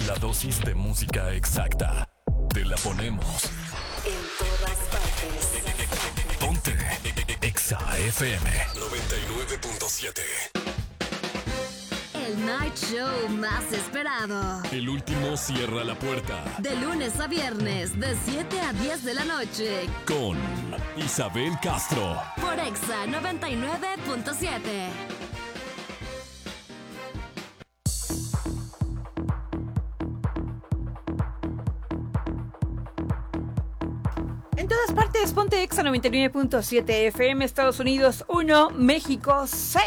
La dosis de música exacta. Te la ponemos. En todas partes. Ponte Exa FM 99.7. El night show más esperado. El último cierra la puerta. De lunes a viernes, de 7 a 10 de la noche. Con Isabel Castro. Por Exa 99.7. En todas partes, ponte Exa 99.7 FM, Estados Unidos 1, México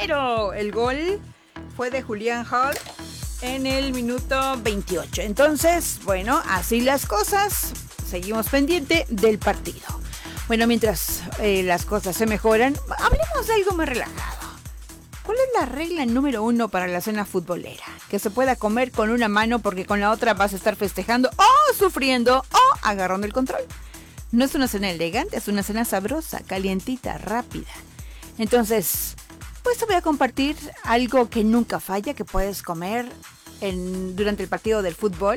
0. El gol fue de Julián Hall en el minuto 28. Entonces, bueno, así las cosas. Seguimos pendiente del partido. Bueno, mientras las cosas se mejoran, hablemos de algo más relajado. ¿Cuál es la regla número 1 para la cena futbolera? Que se pueda comer con una mano porque con la otra vas a estar festejando o sufriendo o agarrando el control. No es una cena elegante, es una cena sabrosa, calientita, rápida. Entonces, pues te voy a compartir algo que nunca falla, que puedes comer durante el partido del fútbol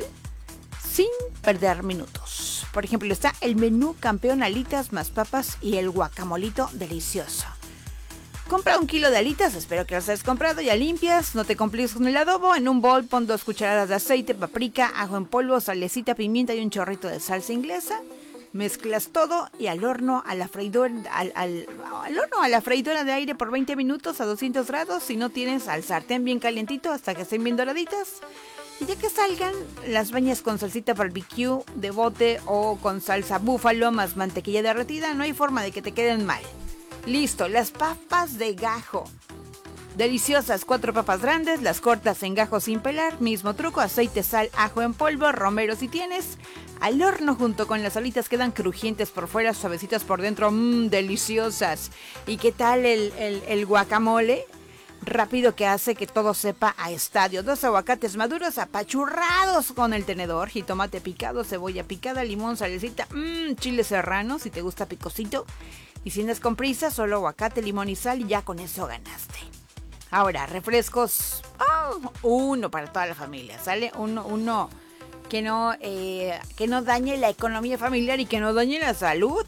sin perder minutos. Por ejemplo, está el menú campeón alitas más papas y el guacamolito delicioso. Compra 1 kilo de alitas, espero que las hayas comprado, ya limpias, no te compliques con el adobo. En un bol pon 2 cucharadas de aceite, paprika, ajo en polvo, salecita, pimienta y un chorrito de salsa inglesa. Mezclas todo y al horno a la freidora, al horno a la freidora de aire por 20 minutos a 200 grados. Si no tienes, al sartén bien calientito hasta que estén bien doraditas. Y ya que salgan, las bañas con salsita barbecue de bote o con salsa búfalo más mantequilla derretida. No hay forma de que te queden mal. Listo, las papas de gajo. Deliciosas, 4 papas grandes, las cortas en gajos sin pelar, mismo truco, aceite, sal, ajo en polvo, romero si tienes, al horno junto con las alitas, quedan crujientes por fuera, suavecitas por dentro, deliciosas. ¿Y qué tal el guacamole? Rápido, que hace que todo sepa a estadio. 2 aguacates maduros apachurrados con el tenedor, jitomate picado, cebolla picada, limón, salecita, chile serrano si te gusta picosito. Y si andas con prisa, solo aguacate, limón y sal y ya con eso ganaste. Ahora, refrescos, uno para toda la familia, ¿sale? Uno que no dañe la economía familiar y que no dañe la salud.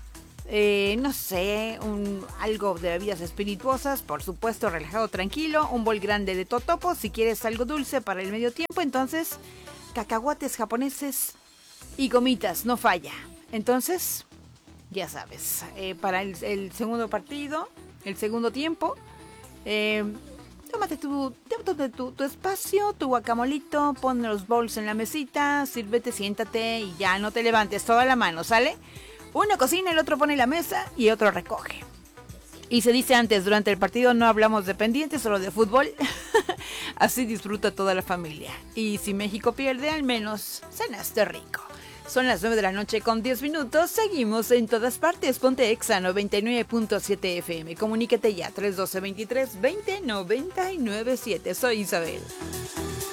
No sé, algo de bebidas espirituosas, por supuesto, relajado, tranquilo. Un bol grande de totopo, si quieres algo dulce para el medio tiempo. Entonces, cacahuates japoneses y gomitas, no falla. Entonces, ya sabes, para el segundo partido, el segundo tiempo, tómate tu espacio, tu guacamolito, pon los bowls en la mesita, sírvete, siéntate y ya no te levantes toda la mano, ¿sale? Uno cocina, el otro pone la mesa y otro recoge. Y se dice antes, durante el partido no hablamos de pendientes, solo de fútbol. Así disfruta toda la familia. Y si México pierde, al menos cenaste rico. Son las 9 de la noche con 10 minutos. Seguimos en todas partes. Ponte Exa 99.7 FM. Comuníquete ya, 312-23-20-997. Soy Isabel.